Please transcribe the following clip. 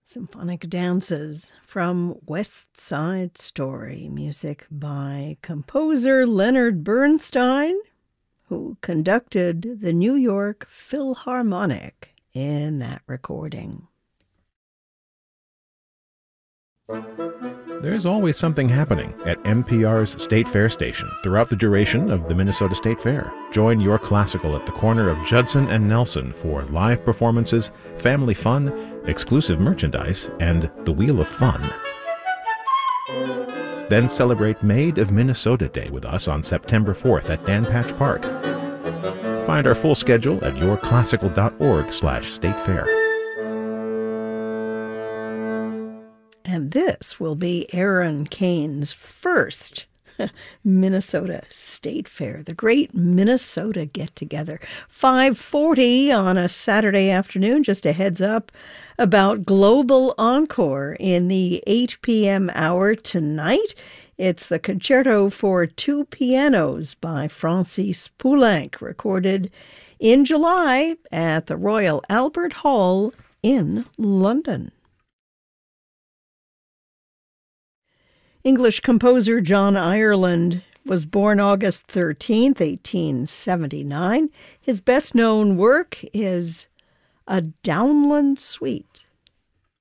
Symphonic Dances from West Side Story, music by composer Leonard Bernstein, who conducted the New York Philharmonic in that recording. There's always something happening at NPR's State Fair station throughout the duration of the Minnesota State Fair. Join Your Classical at the corner of Judson and Nelson for live performances, family fun, exclusive merchandise, and the Wheel of Fun. Then celebrate Made of Minnesota Day with us on September 4th at Dan Patch Park. Find our full schedule at yourclassical.org/statefair. And this will be Aaron Kane's first Minnesota State Fair, the Great Minnesota Get-Together. 5:40 on a Saturday afternoon, just a heads up about Global Encore in the 8 p.m. hour tonight. It's the Concerto for Two Pianos by Francis Poulenc, recorded in July at the Royal Albert Hall in London. English composer John Ireland was born August 13th, 1879. His best-known work is A Downland Suite.